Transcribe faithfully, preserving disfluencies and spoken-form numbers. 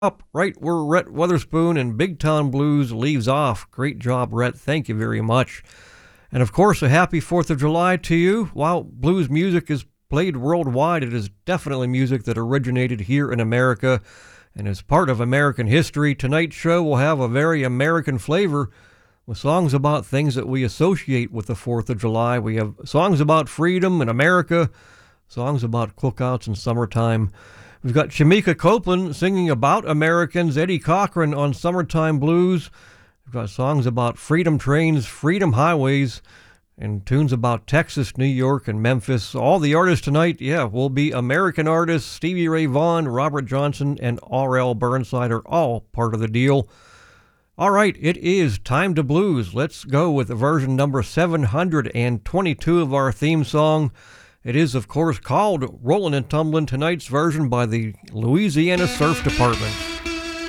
Up right where Rhett Weatherspoon and Big Town Blues leaves off. Great job, Rhett. Thank you very much. And of course, a happy fourth of July to you. While blues music is played worldwide, it is definitely music that originated here in America and is part of American history. Tonight's show will have a very American flavor with songs about things that we associate with the fourth of July. We have songs about freedom and America, songs about cookouts and summertime. We've got Shamika Copeland singing about Americans, Eddie Cochran on Summertime Blues. We've got songs about freedom trains, freedom highways, and tunes about Texas, New York, and Memphis. All the artists tonight, yeah, will be American artists. Stevie Ray Vaughan, Robert Johnson, and R L Burnside are all part of the deal. All right, it is Time to Blues. Let's go with version number seven hundred twenty-two of our theme song. It is, of course, called Rollin' and Tumblin', tonight's version by the Louisiana Surf Department.